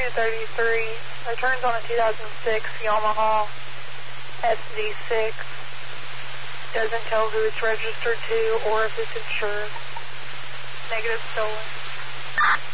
233, returns on a 2006 Yamaha SD6. Doesn't tell who it's registered to or if it's insured. Negative stolen.